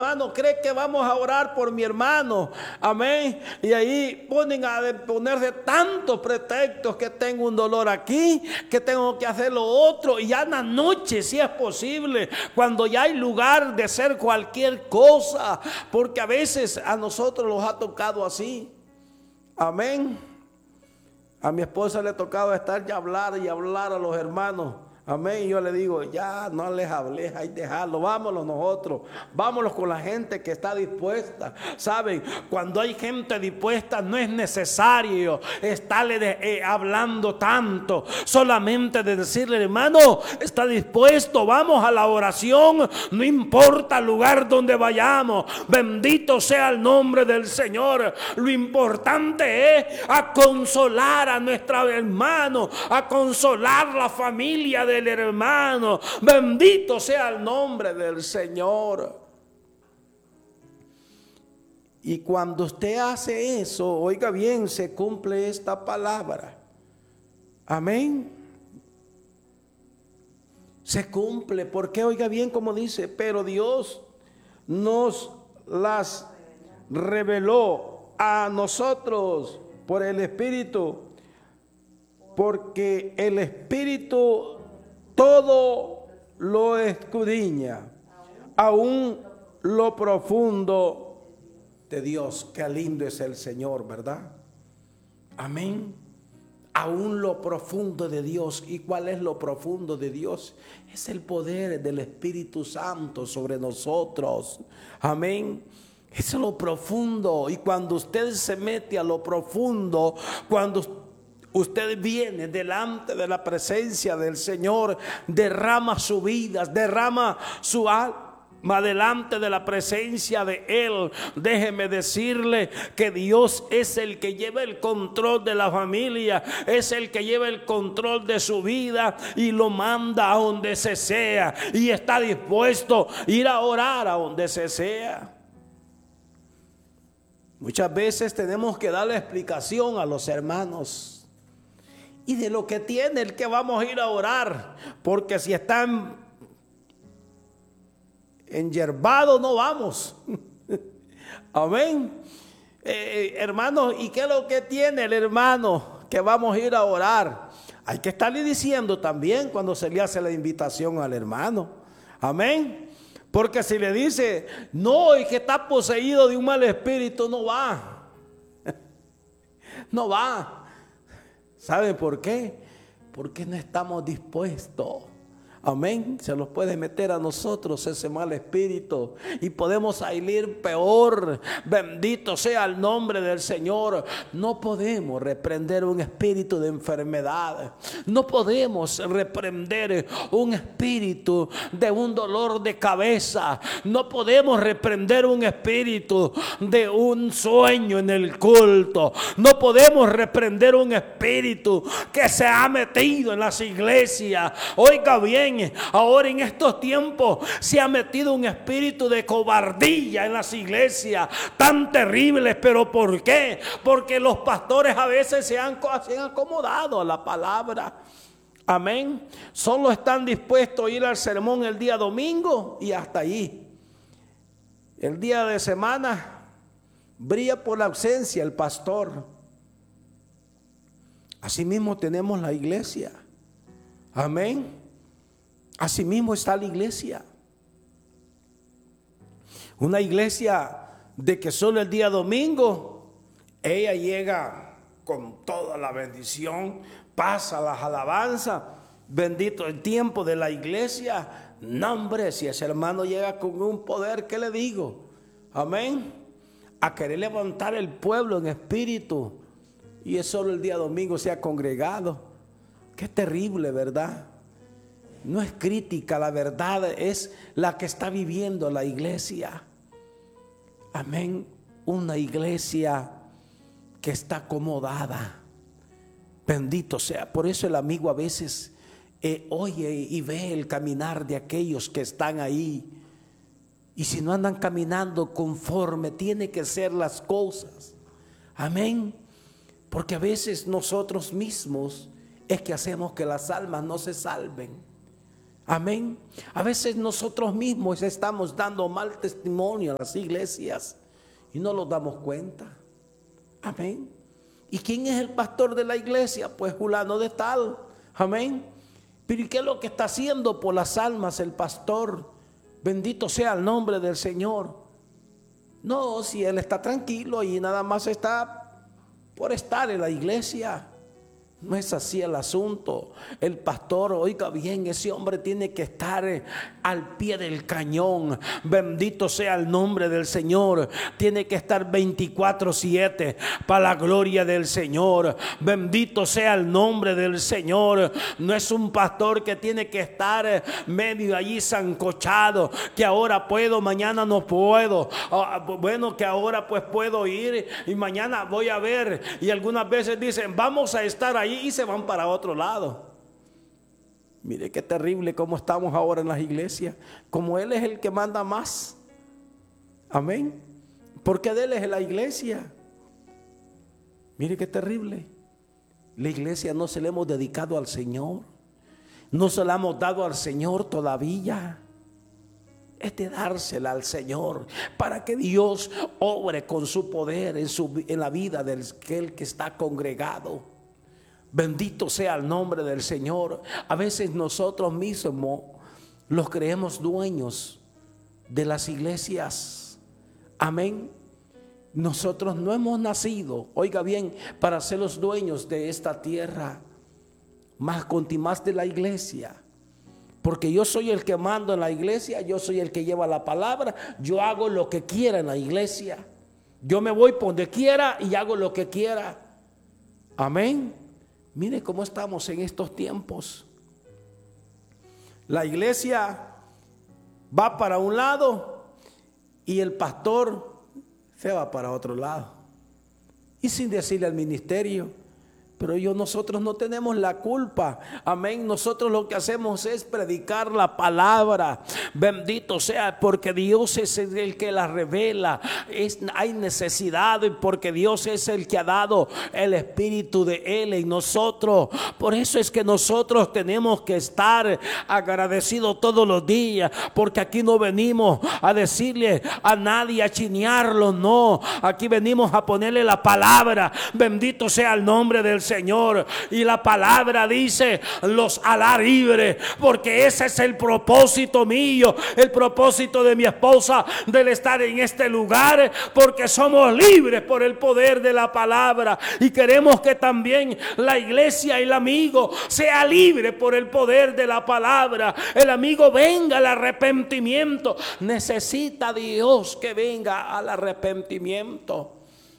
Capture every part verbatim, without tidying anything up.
hermano cree que vamos a orar por mi hermano, amén, y ahí ponen a ponerse tantos pretextos, que tengo un dolor aquí, que tengo que hacer lo otro, y ya en la noche si es posible, cuando ya hay lugar de hacer cualquier cosa, porque a veces a nosotros nos ha tocado así, amén. A mi esposa le ha tocado estar y hablar y hablar a los hermanos, amén, y yo le digo, ya no les hablé, hay que dejarlo, vámonos nosotros, vámonos con la gente que está dispuesta. Saben, cuando hay gente dispuesta no es necesario estarle de, eh, hablando tanto, solamente de decirle, hermano, está dispuesto, vamos a la oración, no importa el lugar donde vayamos, bendito sea el nombre del Señor. Lo importante es a consolar a nuestro hermano, a consolar la familia de el hermano, bendito sea el nombre del Señor. Y cuando usted hace eso, oiga bien, se cumple esta palabra, amén, se cumple, porque oiga bien como dice, pero Dios nos las reveló a nosotros por el Espíritu, porque el Espíritu todo lo escudriña, aún lo profundo de Dios. Qué lindo es el Señor, ¿verdad? Amén. Aún lo profundo de Dios. ¿Y cuál es lo profundo de Dios? Es el poder del Espíritu Santo sobre nosotros. Amén. Es lo profundo. Y cuando usted se mete a lo profundo, cuando usted usted viene delante de la presencia del Señor, derrama su vida, derrama su alma delante de la presencia de Él. Déjeme decirle que Dios es el que lleva el control de la familia, es el que lleva el control de su vida y lo manda a donde se sea, y está dispuesto a ir a orar a donde se sea. Muchas veces tenemos que darle explicación a los hermanos y de lo que tiene el que vamos a ir a orar, porque si están enyerbados no vamos. Amén. Eh, hermanos, ¿y qué es lo que tiene el hermano que vamos a ir a orar? Hay que estarle diciendo también cuando se le hace la invitación al hermano. Amén. Porque si le dice, no, y que está poseído de un mal espíritu, no va. No va. ¿Saben por qué? Porque no estamos dispuestos. Amén. Se nos puede meter a nosotros ese mal espíritu y podemos salir peor. Bendito sea el nombre del Señor. No podemos reprender un espíritu de enfermedad. No podemos reprender un espíritu de un dolor de cabeza. No podemos reprender un espíritu de un sueño en el culto. No podemos reprender un espíritu que se ha metido en las iglesias. Oiga bien, ahora en estos tiempos se ha metido un espíritu de cobardía en las iglesias tan terribles. ¿Pero por qué? Porque los pastores a veces se han, se han acomodado a la palabra. Amén. Solo están dispuestos a ir al sermón el día domingo y hasta ahí. El día de semana brilla por la ausencia el pastor. Asimismo tenemos la iglesia. Amén. Asimismo está la iglesia. Una iglesia de que solo el día domingo ella llega con toda la bendición, pasa las alabanzas, bendito el tiempo de la iglesia. No, hombre, si ese hermano llega con un poder, ¿qué le digo? Amén. A querer levantar el pueblo en espíritu, y es solo el día domingo se ha congregado. Qué terrible, ¿verdad? No es crítica, la verdad es la que está viviendo la iglesia. Amén. Una iglesia que está acomodada. Bendito sea. Por eso el amigo a veces eh, oye y ve el caminar de aquellos que están ahí. Y si no andan caminando conforme tiene que ser las cosas. Amén. Porque a veces nosotros mismos es que hacemos que las almas no se salven. Amén. A veces nosotros mismos estamos dando mal testimonio a las iglesias y no nos damos cuenta. Amén. ¿Y quién es el pastor de la iglesia? Pues fulano de tal. Amén. Pero ¿y qué es lo que está haciendo por las almas el pastor? Bendito sea el nombre del Señor. No, si él está tranquilo y nada más está por estar en la iglesia. No es así el asunto. El pastor, oiga bien, ese hombre tiene que estar al pie del cañón. Bendito sea el nombre del Señor. Tiene que estar veinticuatro siete para la gloria del Señor. Bendito sea el nombre del Señor. No es un pastor que tiene que estar medio allí zancochado, que ahora puedo, mañana no puedo. Bueno, que ahora pues puedo ir y mañana voy a ver. Y algunas veces dicen, vamos a estar ahí, y se van para otro lado. Mire qué terrible cómo estamos ahora en las iglesias. Como Él es el que manda más. Amén. Porque de Él es la iglesia. Mire qué terrible. La iglesia no se la hemos dedicado al Señor. No se la hemos dado al Señor todavía. Es de dársela al Señor para que Dios obre con su poder en, su, en la vida del aquel que está congregado. Bendito sea el nombre del Señor. A veces nosotros mismos los creemos dueños de las iglesias. Amén. Nosotros no hemos nacido, oiga bien, para ser los dueños de esta tierra, más más de la iglesia. Porque yo soy el que mando en la iglesia, yo soy el que lleva la palabra, yo hago lo que quiera en la iglesia. Yo me voy por donde quiera y hago lo que quiera. Amén. Mire cómo estamos en estos tiempos. La iglesia va para un lado y el pastor se va para otro lado. Y sin decirle al ministerio, pero yo, nosotros no tenemos la culpa. Amén. Nosotros lo que hacemos es predicar la palabra. Bendito sea, porque Dios es el que la revela. Es, hay necesidad porque Dios es el que ha dado el Espíritu de Él en nosotros. Por eso es que nosotros tenemos que estar agradecidos todos los días, porque aquí no venimos a decirle a nadie, a chinearlo, no. Aquí venimos a ponerle la palabra. Bendito sea el nombre del Señor. Y la palabra dice, los hará libres, porque ese es el propósito mío, el propósito de mi esposa, del estar en este lugar, porque somos libres por el poder de la palabra. Y queremos que también la iglesia y el amigo sea libre por el poder de la palabra. El amigo venga al arrepentimiento. Necesita Dios que venga al arrepentimiento.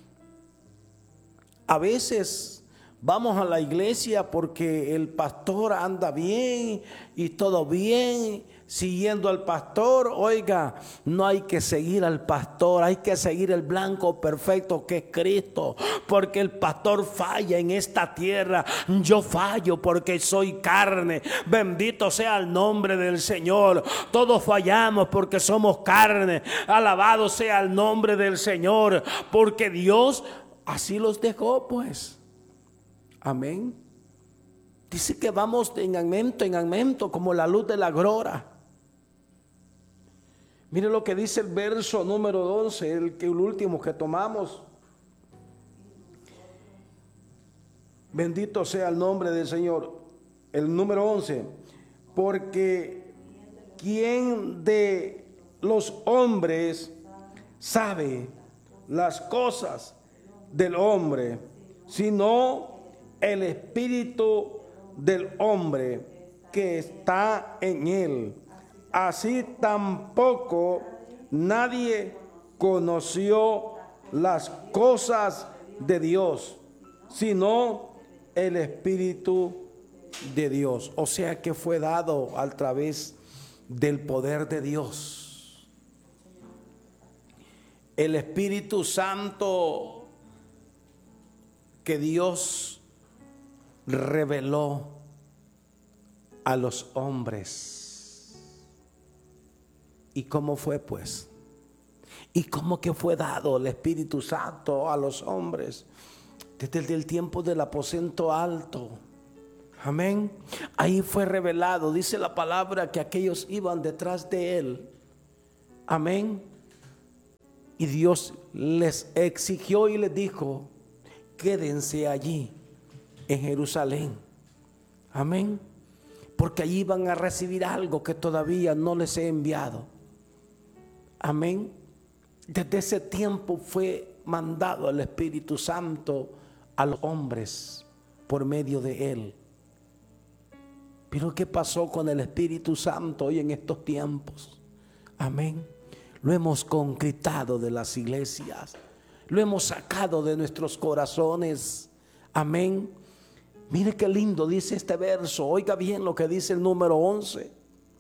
A veces vamos a la iglesia porque el pastor anda bien y todo bien, siguiendo al pastor. Oiga, no hay que seguir al pastor, hay que seguir el blanco perfecto que es Cristo, porque el pastor falla en esta tierra. Yo fallo porque soy carne. Bendito sea el nombre del Señor. Todos fallamos porque somos carne. Alabado sea el nombre del Señor, porque Dios así los dejó, pues. Amén. Dice que vamos de en aumento en aumento como la luz de la aurora. Mire lo que dice el verso número once, el, el último que tomamos. Bendito sea el nombre del Señor. El número once. Porque ¿quién de los hombres sabe las cosas del hombre, sino el espíritu del hombre que está en él? Así tampoco nadie conoció las cosas de Dios, sino el Espíritu de Dios. O sea que fue dado a través del poder de Dios. El Espíritu Santo que Dios reveló a los hombres. ¿Y cómo fue pues? ¿Y cómo que fue dado el Espíritu Santo a los hombres? Desde el tiempo del aposento alto. Amén. Ahí fue revelado, dice la palabra, que aquellos iban detrás de él. Amén. Y Dios les exigió y les dijo: quédense allí en Jerusalén. Amén. Porque allí van a recibir algo que todavía no les he enviado. Amén. Desde ese tiempo fue mandado el Espíritu Santo a los hombres por medio de él. Pero ¿qué pasó con el Espíritu Santo hoy en estos tiempos? Amén. Lo hemos conquistado de las iglesias, lo hemos sacado de nuestros corazones. Amén. Mire qué lindo dice este verso. Oiga bien lo que dice el número once.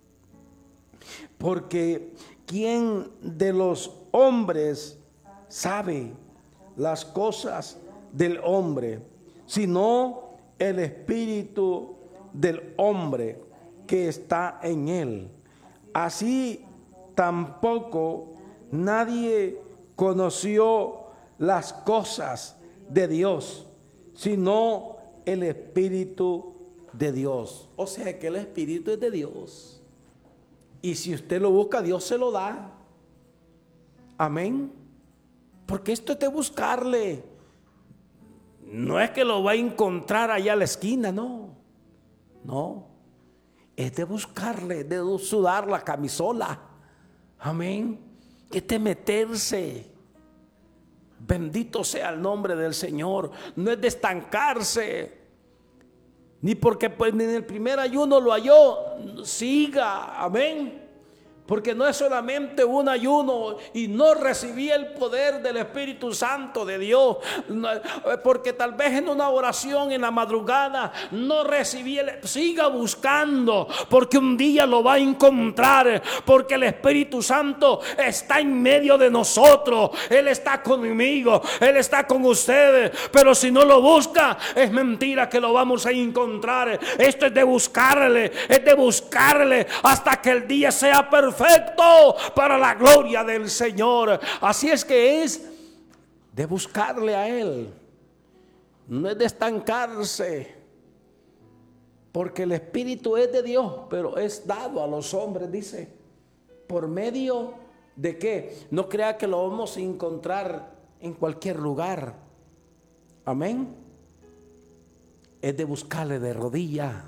Porque ¿quién de los hombres sabe las cosas del hombre, sino el espíritu del hombre que está en él? Así tampoco nadie conoció las cosas de Dios, sino el Espíritu de Dios. O sea que el Espíritu es de Dios. Y si usted lo busca, Dios se lo da. Amén. Porque esto es de buscarle. No es que lo va a encontrar allá a la esquina, no. No. Es de buscarle, de sudar la camisola. Amén. Es de meterse. Bendito sea el nombre del Señor. No es de estancarse. Ni porque pues ni en el primer ayuno lo halló. Siga. Amén. Porque no es solamente un ayuno y no recibí el poder del Espíritu Santo de Dios. Porque tal vez en una oración en la madrugada no recibí el... Siga buscando, porque un día lo va a encontrar. Porque el Espíritu Santo está en medio de nosotros. Él está conmigo, Él está con ustedes. Pero si no lo busca, es mentira que lo vamos a encontrar. Esto es de buscarle, es de buscarle hasta que el día sea perfecto. Perfecto para la gloria del Señor. Así es que es de buscarle a Él. No es de estancarse. Porque el Espíritu es de Dios, pero es dado a los hombres, dice. ¿Por medio de qué? No crea que lo vamos a encontrar en cualquier lugar. Amén. Es de buscarle de rodilla.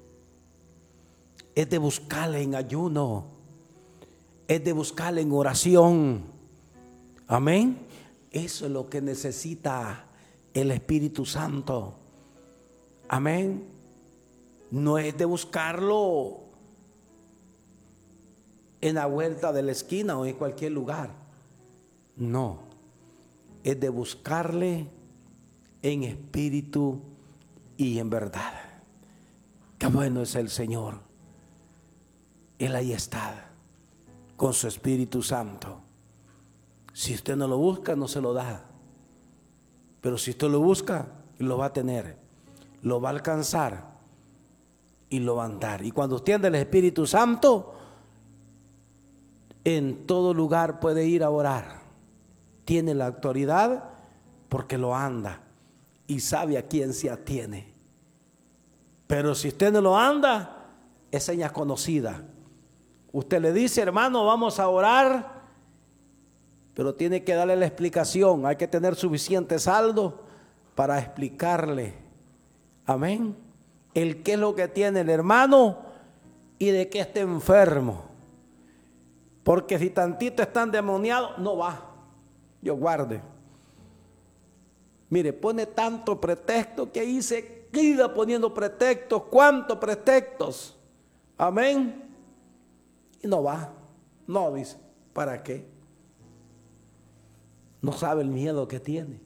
Es de buscarle en ayuno. Es de buscarle en oración. Amén. Eso es lo que necesita el Espíritu Santo. Amén. No es de buscarlo en la vuelta de la esquina o en cualquier lugar. No. Es de buscarle en espíritu y en verdad. Qué bueno es el Señor. Él ahí está, con su Espíritu Santo. Si usted no lo busca, no se lo da. Pero si usted lo busca, lo va a tener, lo va a alcanzar y lo va a andar. Y cuando usted anda el Espíritu Santo, en todo lugar puede ir a orar. Tiene la autoridad porque lo anda y sabe a quién se atiene. Pero si usted no lo anda, es seña conocida. Usted le dice: hermano, vamos a orar, pero tiene que darle la explicación. Hay que tener suficiente saldo para explicarle, amén, el qué es lo que tiene el hermano y de qué está enfermo. Porque si tantito está endemoniado, no va. Dios guarde. Mire, pone tanto pretexto que ahí se queda poniendo pretextos. ¿Cuántos pretextos? Amén. Y no va. No, dice. ¿Para qué? No sabe el miedo que tiene.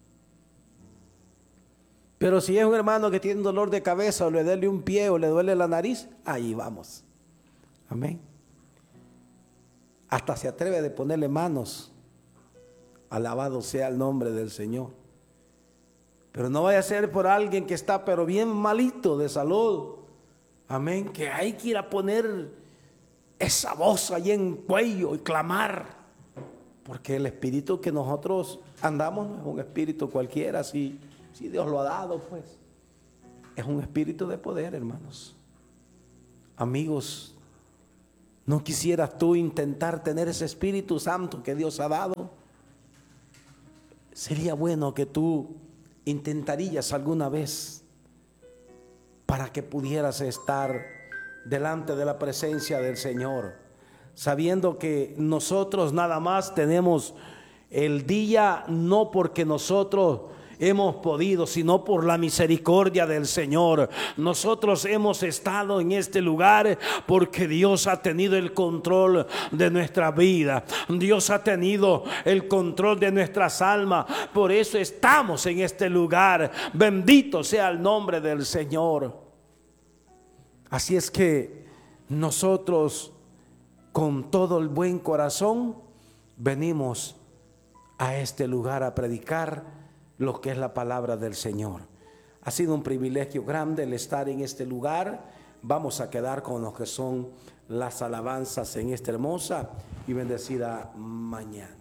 Pero si es un hermano que tiene dolor de cabeza, o le duele un pie, o le duele la nariz, ahí vamos. Amén. Hasta se atreve de ponerle manos. Alabado sea el nombre del Señor. Pero no vaya a ser por alguien que está pero bien malito de salud. Amén. Que hay que ir a poner esa voz allí en cuello y clamar. Porque el espíritu que nosotros andamos no es un espíritu cualquiera. Si, si Dios lo ha dado, pues. es un espíritu de poder, hermanos. Amigos, ¿no quisieras tú intentar tener ese Espíritu Santo que Dios ha dado? Sería bueno que tú intentarías alguna vez para que pudieras estar delante de la presencia del Señor, sabiendo que nosotros nada más tenemos el día no porque nosotros hemos podido, sino por la misericordia del Señor. Nosotros hemos estado en este lugar porque Dios ha tenido el control de nuestra vida. Dios ha tenido el control de nuestras almas. Por eso estamos en este lugar. Bendito sea el nombre del Señor. Así es que nosotros, con todo el buen corazón, venimos a este lugar a predicar lo que es la palabra del Señor. Ha sido un privilegio grande el estar en este lugar. Vamos a quedar con lo que son las alabanzas en esta hermosa y bendecida mañana.